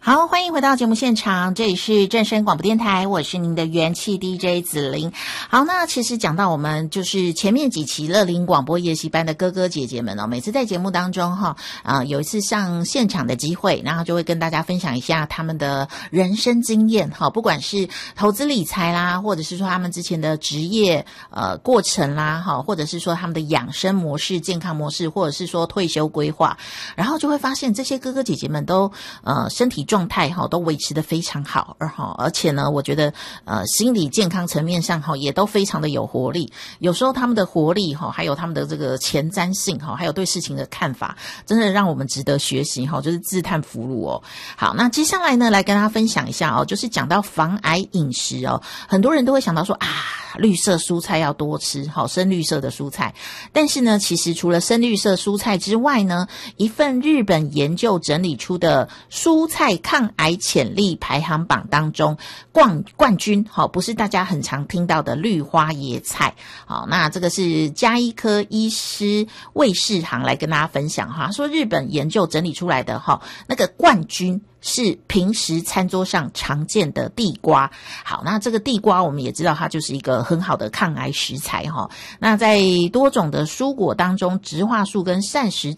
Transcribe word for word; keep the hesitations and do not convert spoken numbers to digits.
好，欢迎回到节目现场，这里是正声广播电台，我是您的元气 D J 子玲。好，那其实讲到我们就是前面几期乐龄广播研习班的哥哥姐姐们哦，每次在节目当中哈，啊、呃、有一次上现场的机会，然后就会跟大家分享一下他们的人生经验哈，不管是投资理财啦，或者是说他们之前的职业呃过程啦哈，或者是说他们的养生模式、健康模式，或者是说退休规划，然后就会发现这些哥哥姐姐们都呃身体状态哈都维持得非常好，而哈而且呢，我觉得呃心理健康层面上哈也都非常的有活力。有时候他们的活力哈，还有他们的这个前瞻性哈，还有对事情的看法，真的让我们值得学习哈，就是自叹弗如哦。好，那接下来呢，来跟大家分享一下哦，就是讲到防癌饮食哦，很多人都会想到说啊，绿色蔬菜要多吃，好，深绿色的蔬菜。但是呢，其实除了深绿色蔬菜之外呢，一份日本研究整理出的蔬菜抗癌潜力排行榜当中，冠冠军好，不是大家很常听到的绿花椰菜。好，那这个是家医科医师魏世航来跟大家分享哈，说日本研究整理出来的哈，那个冠军是平时餐桌上常见的地瓜。好，那这个地瓜我们也知道它就是一个很好的抗癌食材哈。那在多种的蔬果当中，植化素跟膳食